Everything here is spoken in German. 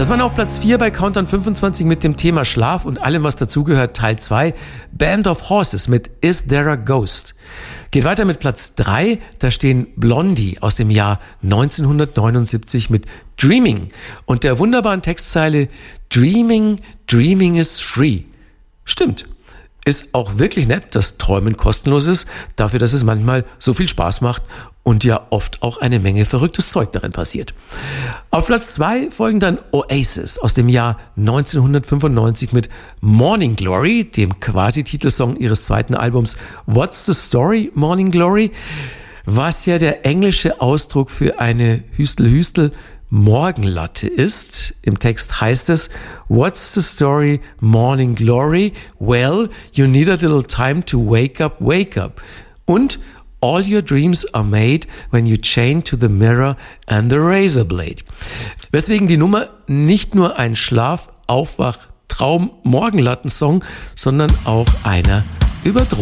Das waren auf Platz 4 bei Countdown 25 mit dem Thema Schlaf und allem, was dazugehört, Teil 2. Band of Horses mit Is There a Ghost? Geht weiter mit Platz 3, da stehen Blondie aus dem Jahr 1979 mit Dreaming und der wunderbaren Textzeile Dreaming, Dreaming is free. Stimmt. Ist auch wirklich nett, dass Träumen kostenlos ist, dafür, dass es manchmal so viel Spaß macht und ja oft auch eine Menge verrücktes Zeug darin passiert. Auf Platz 2 folgen dann Oasis aus dem Jahr 1995 mit Morning Glory, dem Quasi-Titelsong ihres zweiten Albums What's the Story, Morning Glory, was ja der englische Ausdruck für eine Hüstel-Hüstel Morgenlatte ist. Im Text heißt es, What's the story, morning glory? Well, you need a little time to wake up, wake up. Und all your dreams are made when you chain to the mirror and the razor blade. Weswegen die Nummer nicht nur ein Schlaf-, Aufwach-, Traum-, Morgenlattensong, sondern auch einer über Drogen.